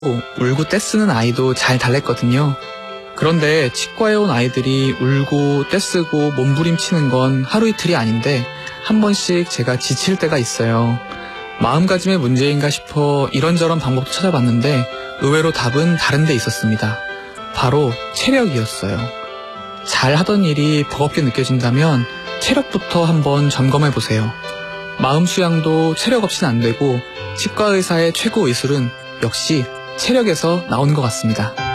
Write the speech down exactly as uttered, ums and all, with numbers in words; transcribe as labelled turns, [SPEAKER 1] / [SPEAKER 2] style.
[SPEAKER 1] 울고 떼쓰는 아이도 잘 달랬거든요. 그런데 치과에 온 아이들이 울고 떼쓰고 몸부림치는 건 하루 이틀이 아닌데 한 번씩 제가 지칠 때가 있어요. 마음가짐의 문제인가 싶어 이런저런 방법도 찾아봤는데 의외로 답은 다른 데 있었습니다. 바로 체력이었어요. 잘 하던 일이 버겁게 느껴진다면 체력부터 한번 점검해보세요. 마음 수양도 체력 없이는 안 되고 치과 의사의 최고 의술은 역시 체력에서 나오는 것 같습니다.